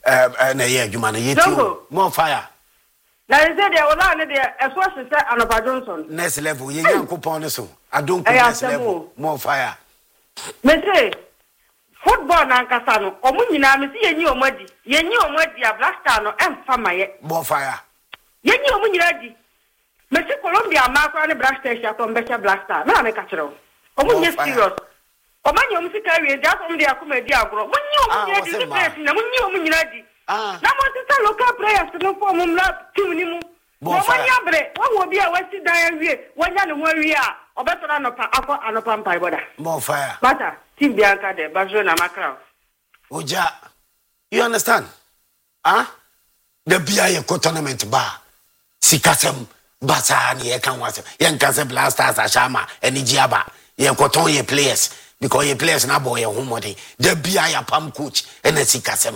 na ye adwuma no yeti more fire na is there ola ne de eso se Anopa Johnson next level ye Nyankopon ne so adon ko next level more fire me say football na nkasa no omu nyina me say yenyi omadi a Black Star no emfa maye more fire yenyi omu nyina di me say Colombia ma kwa ne Black Star sha to mbesha Black Star na me ka kire omu nye serious omanyi omu sika wie ja so mde akoma di agro munyi omu nyina di place na munyi omu nyina di na mo tita local players no form mla team ni mu mo manya bre wo bi a wasi dan wie wanya ne ho wie a obeto na Anopa mpai boda more fire bata team Bianca de Barcelona Macron oja you understand the bia tournament ba sikasem basa ni e kan wase ye nkan se Black Stars ashama eni giaba ye koton ye players because ye players na boy ye homody the bia ya pam coach ene sikasem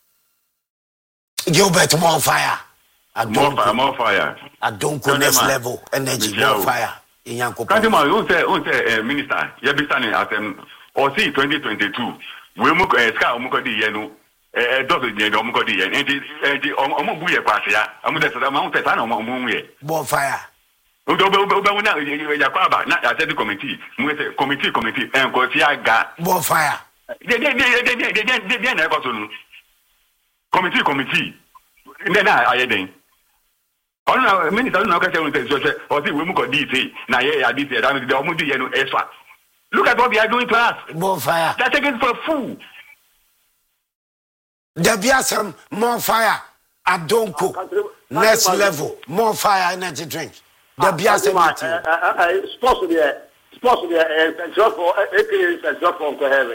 Gilbert more fire more fire I don't go next level energy more fire in Nyankopon can't you say minister ye be standing at or see 2022 we mu ska omukodi ye no does ye no omukodi ye and omubu ye kwase ya amu de sada ma pesa na omu ye more fire obe na ya kwaba na ya said committee mu say committee en ko ti aga more fire de na ko so no committee na ayeden on minister no ka say o say we mu ko say na ye ya say that the omu di ye no extra. Look at what they are doing to us. More fire. They're taking it for a fool. There be some more fire. Adonko. Next level. More fire energy drink. There be some sports with the job for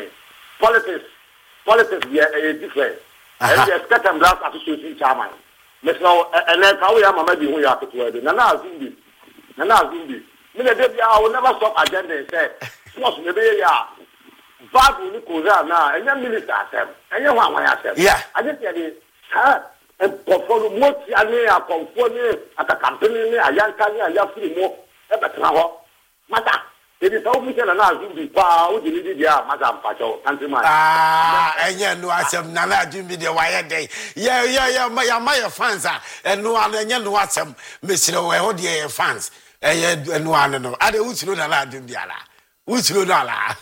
politics is different. And the Scott and Black Association chairman. Let's know and then how we are maybe who you have to do. Nana Zumbi. I will never stop agenda and say what's maybe bad will go now and then minister them and you want myself. Yeah. I just tell you, and perform what I are conforming at a company, a young company, a young free more, but now, Mata, it is how we can announce the power, the media, Madame Pacho, countryman. And you know, I said, Nana, do me the wire day. Yeah, my fans are, and no one, and you know what some Mr. Odia fans. And one no. I don't know that do the ala. Who's no dollar?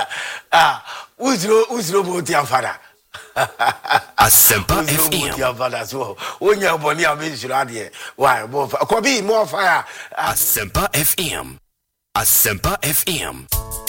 Who's no boat your father? Asempa FM. Your father as well. When you're born, you're mentioned here. Why, more fire? Asempa FM.